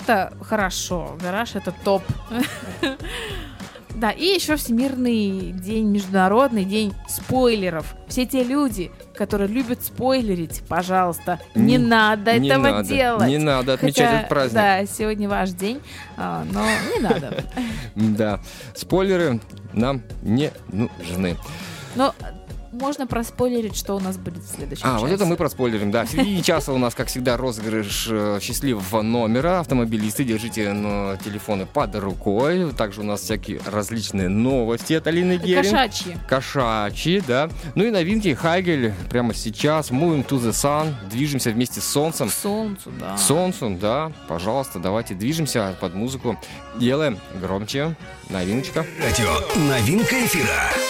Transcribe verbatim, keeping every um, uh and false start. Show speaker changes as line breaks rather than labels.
это хорошо. Гараж — это топ. Да, и еще Всемирный день, международный день спойлеров. Все те люди, которые любят спойлерить, пожалуйста, не, не надо
не
этого
надо,
делать.
Не надо отмечать
Хотя,
этот праздник.
Да, сегодня ваш день, но не надо.
Да, спойлеры нам не нужны.
Но можно проспойлерить, что у нас будет в следующем
А,
часе.
вот это мы проспойлерим, да. В середине часа у нас, как всегда, розыгрыш э, счастливого номера. Автомобилисты, держите ну, телефоны под рукой. Также у нас всякие различные новости от Алины Герин.
Кошачьи.
Кошачьи, да. Ну и новинки. Хайгель прямо сейчас. Moving to the Sun. Движемся вместе с солнцем.
К солнцу, да.
К солнцу, да. Пожалуйста, давайте движемся под музыку. Делаем громче. Новиночка.
Радио. Новинка эфира.